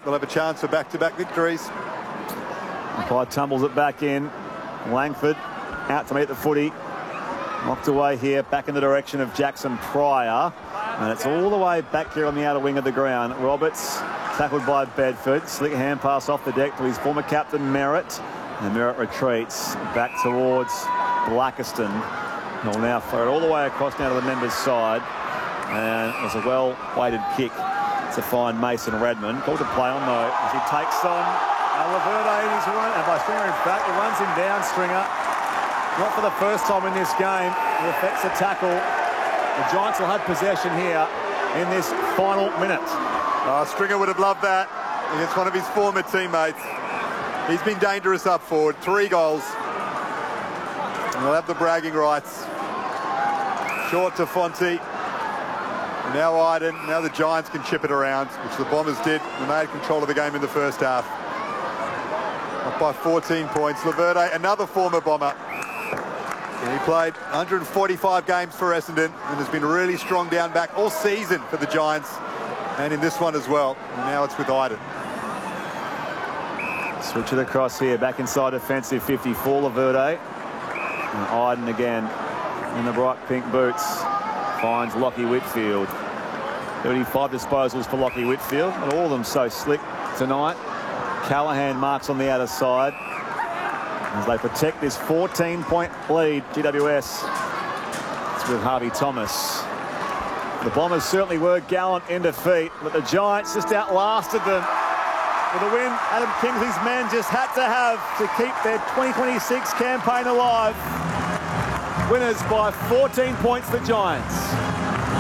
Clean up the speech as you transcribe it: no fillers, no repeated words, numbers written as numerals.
they'll have a chance for back-to-back victories. Clyde tumbles it back in. Langford out to meet the footy. Knocked away here, back in the direction of Jackson Pryor. And it's all the way back here on the outer wing of the ground. Roberts tackled by Bedford. Slick hand pass off the deck to his former captain, Merritt. And Merritt retreats back towards Blackiston. He'll now throw it all the way across now to the members' side. And it was a well-weighted kick to find Mason Redmond. Called to play on though as he takes on Laverde in his run. And by Stringer, in fact, he runs him down, Stringer. Not for the first time in this game. He affects the tackle. The Giants will have possession here in this final minute. Stringer would have loved that against one of his former teammates. He's been dangerous up forward. 3 goals. And he'll have the bragging rights. Short to Fonte. Now Iden. Now the Giants can chip it around, which the Bombers did when they had control of the game in the first half. Up by 14 points. Laverde, another former Bomber. And he played 145 games for Essendon and has been really strong down back all season for the Giants, and in this one as well. And now it's with Iden. Switch it across here, back inside defensive 50 for Laverde. And Iden again in the bright pink boots finds Lachie Whitfield. 35 disposals for Lachie Whitfield, and all of them so slick tonight. Callahan marks on the outer side as they protect this 14-point lead. GWS. It's with Harvey Thomas. The Bombers certainly were gallant in defeat, but the Giants just outlasted them. For the win, Adam Kingsley's men just had to have to keep their 2026 campaign alive. Winners by 14 points, the Giants.